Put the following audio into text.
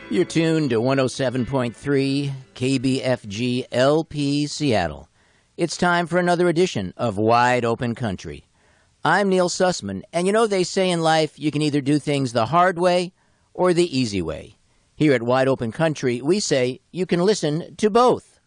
You're tuned to 107.3 KBFG LP Seattle. It's time for another edition of Wide Open Country. I'm Neil Sussman, and you know they say in life you can either do things the hard way or the easy way. Here at Wide Open Country, we say you can listen to both.